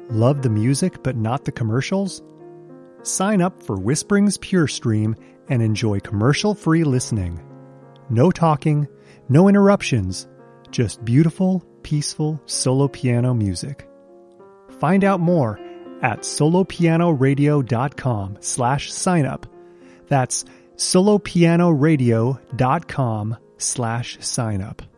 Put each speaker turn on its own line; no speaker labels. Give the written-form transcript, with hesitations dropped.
Love the music but not the commercials? Sign up for Whispering's Pure Stream and enjoy commercial-free listening. No talking, no interruptions, just beautiful, peaceful solo piano music. Find out more at solopianoradio.com/signup. That's solopianoradio.com/signup.